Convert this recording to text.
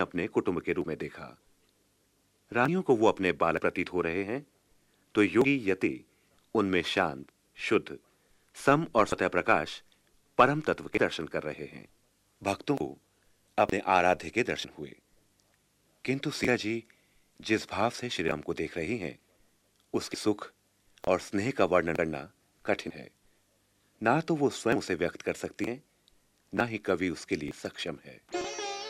उन्हें अपने कुटुंब के रूप में देखा। रानियों को वो अपने बालक प्रतीत हो रहे हैं, तो योगी यति उनमें शांत, शुद्ध, सम और सत्य प्रकाश परम तत्व के दर्शन कर रहे हैं। भक्तों को अपने आराध्य के दर्शन हुए, किंतु सीता जी जिस भाव से श्री राम को देख रही हैं, उसके सुख और स्नेह का वर्णन करना कठिन है। ना तो वो स्वयं उसे व्यक्त कर सकती हैं, ना ही कवि उसके लिए सक्षम है।